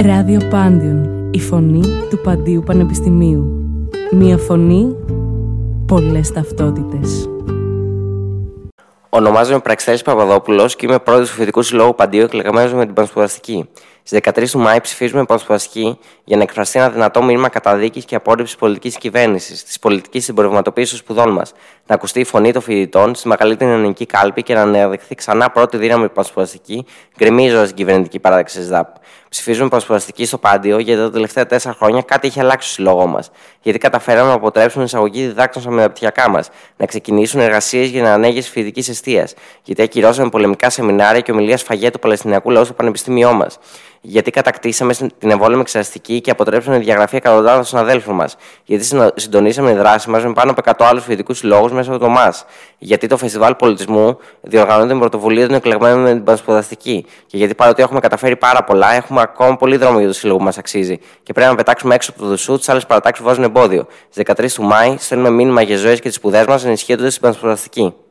Ράδιο Πάντιον, η φωνή του Παντίου Πανεπιστημίου. Μία φωνή, πολλές ταυτότητες. Ονομάζομαι Πραξιτέρης Παπαδόπουλος και είμαι πρόεδρος του Φοιτητικού Συλλόγου Παντίου, εκλεγμένος με την Πανσπουδαστική. Στις 13 του Μάη ψηφίζουμε Πανσπουδαστική για να εκφραστεί ένα δυνατό μήνυμα καταδίκης και απόρριψης πολιτικής κυβέρνησης, της πολιτικής συμπορευματοποίησης των σπουδών μας, να ακουστεί η φωνή των φοιτητών στη μεγαλύτερη ελληνική κάλπη και να αναδειχθεί ξανά πρώτη δύναμη Πανσπουδαστική, γκρεμίζοντας την κυβερνητική παράταξη της ΔΑΠ. Ψηφίζουμε Πανσπουδαστική στο Πάντιο γιατί τα τελευταία 4 χρόνια κάτι είχε αλλάξει στο σύλλογό μας. Γιατί καταφέραμε να αποτρέψουμε εισαγωγή διδάκτων στα μεταπτυχιακά μας, να ξεκινήσουν εργασίες για την ανέγερση φοιτητικής εστίας. Γιατί ακυρώσαμε πολεμικά σεμινάρια και ομιλία σφαγέ του Παλαιστινιακού λαού στο πανεπιστήμιό μας. Γιατί κατακτήσαμε την εμβόλυμη εξεταστική και αποτρέψαμε τη διαγραφή εκατοντάδων συναδέλφων μας. Γιατί συντονίσαμε τη δράση μας με πάνω από 100 άλλους φοιτητικούς συλλόγους μέσα από το ΜΑΣ. Γιατί το Φεστιβάλ Πολιτισμού διοργανώνεται με πρωτοβουλία των εκλεγμένων με την Πανσπουδαστική. Και γιατί παρότι έχουμε καταφέρει πάρα πολλά, έχουμε ακόμα πολύ δρόμο για το σύλλογο που μας αξίζει. Και πρέπει να πετάξουμε έξω από το δουσού τις άλλες παρατάξεις που βάζουν εμπόδιο. Στις 13 του Μάη στέλνουμε μήνυμα για ζωές και τις σπουδές μας ενισχύοντας την Πανσπουδαστική.